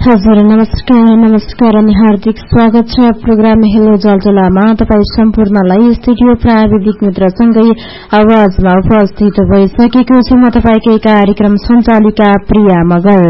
हजुर नमस्कार अनि हार्दिक स्वागत छ प्रोग्राम हेलो जलजलामा। तपाईँ सम्पूर्णलाई स्टुडियो प्राविधिक मित्रसँगै आवाजमा उपस्थित भइसकेको छु म तपाईकै कार्यक्रम सञ्चालिका प्रिया मगर।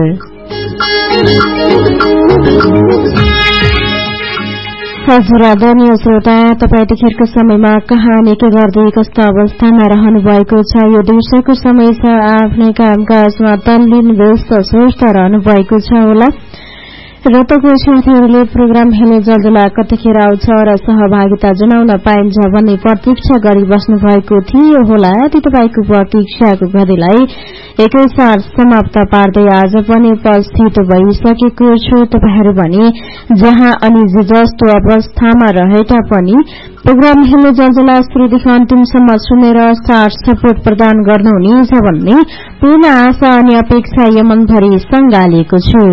हजुर आदरणीय श्रोता, तपाईँ यतिखेरको समयमा कहाँ अनि के गर्दै कस्तो अवस्थामा रहनु भएको छ? यो दिउँसोको समय छ, आफ्नै कामकाजमा तल्लीन व्यस्त स्वस्थ रहनु भएको छ होला र तपाईँ साथीहरूले प्रोग्राम हेलो जलजला कतिखेर आउँछ र सहभागिता जनाउन पाइन्छ भन्ने प्रतीक्षा गरी बस्नु भएको थियो होला। ती तपाईँको प्रतीक्षाको घडीलाई एकैसाथ समाप्त पार्दै आज पनि उपस्थित भइसकेको छु। तपाईहरू भने जहाँ अनि जस्तो अवस्थामा रहे तापनि प्रोग्राम हेलो जलजला सुरुदेखि अन्तिमसम्म सुनेर साथ सपोर्ट प्रदान गर्नुहुनेछ भन्ने पूर्ण आशा अनि अपेक्षा यो मनभरि संगालेको छु।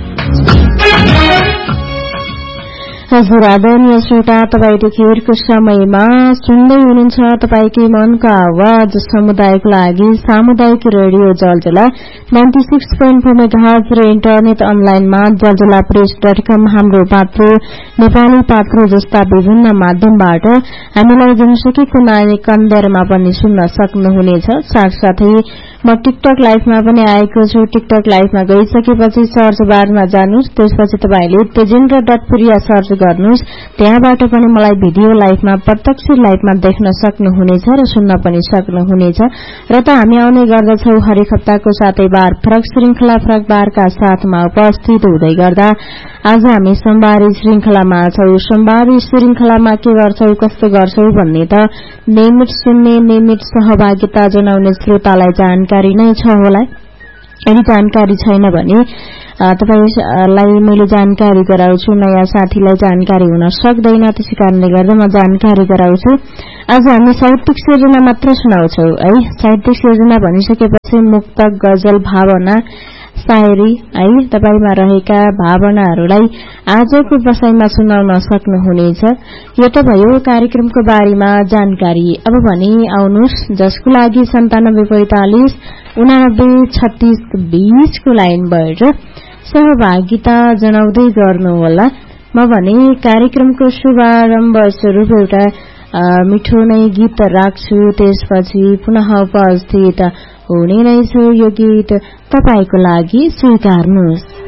हजुर आदरणीय श्रोता, तपाईँ यतिखेरको समयमा सुन्दै हुनुहुन्छ तपाईँकै मनको आवाज समुदायको लागि सामुदायिक रेडियो जलजला 96.4 मेगाहर्ज र इन्टरनेट अनलाइनमा जलजलाप्रेस.com हाम्रो पात्रो नेपाली पात्रो जस्ता विभिन्न माध्यमबाट हामीलाई जुनसुकै कुनै कन्देरमा पनि सुन्न सक्नुहुनेछ। साथसाथै म टिकटक लाइभमा पनि आएको छु। टिकटक लाइभमा गइसकेपछि सर्च बारमा जानुस्, त्यसपछि तपाईले तेजेन्द्र.प्रिया सर्च गर्नुस्। त्यहाँबाट पनि मलाई भिडियो लाइभमा प्रत्यक्ष लाइभमा देख्न सक्नुहुनेछ र सुन्न पनि सक्नुहुनेछ। र त हामी आउने गर्दछौ हरेक हप्ताको सातैबार फरक श्रृंखला फरक बारका साथमा उपस्थित हुँदै गर्दा आज हामी सोमबारी श्रृंखलामा छौं। सोमबारी श्रृंखलामा के गर्छौ कस्तो गर्छौ भन्ने त नियमित सुन्ने नियमित सहभागिता जनाउने श्रोतालाई जानकारी नै छ होला। यदि जानकारी छैन भने तपाईलाई मैले जानकारी गराउँछु, नयाँ साथीलाई जानकारी हुन सक्दैन, त्यसै कारणले गर्दा म जानकारी गराउँछु। आज हामी साहित्यिक सृजना मात्र सुनाउँछौ है। साहित्यिक सृजना भनिसकेपछि मुक्तक, गजल, भावना, शायरी है तपाईमा रहेका भावनाहरूलाई आजको बसाइमा सुनाउन सक्नुहुनेछ। यो त भयो कार्यक्रमको बारेमा जानकारी। अब भने आउनुस् जसको लागि 9745 89 36 20 को लाइनबाट सहभागिता जनाउँदै गर्नुहोला। म भने कार्यक्रमको शुभारम्भ स्वरूप एउटा मिठो नै गीत राख्छु, त्यसपछि पुनः उपस्थित हुने नै छु। यो गीत तपाईको लागि स्वीकार्नुहोस्।